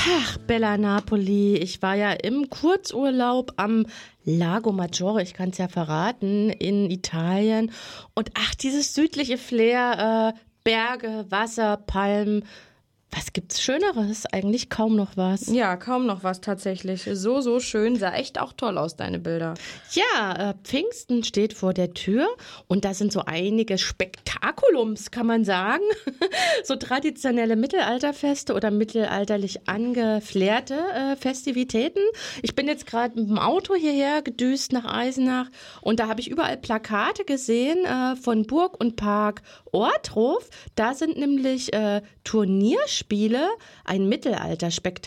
Ach, Bella Napoli, ich war ja im Kurzurlaub am Lago Maggiore, ich kann es ja verraten, in Italien. Und ach, dieses südliche Flair, Berge, Wasser, Palmen. Was gibt's Schöneres? Eigentlich kaum noch was. Ja, kaum noch was tatsächlich. So schön. Sah echt auch toll aus, deine Bilder. Ja, Pfingsten steht vor der Tür und da sind so einige Spektakulums, kann man sagen. So traditionelle Mittelalterfeste oder mittelalterlich angeflärte Festivitäten. Ich bin jetzt gerade mit dem Auto hierher gedüst nach Eisenach und da habe ich überall Plakate gesehen von Burg und Park Ortruf. Da sind nämlich Turnierspiele, ein Mittelalterspektakel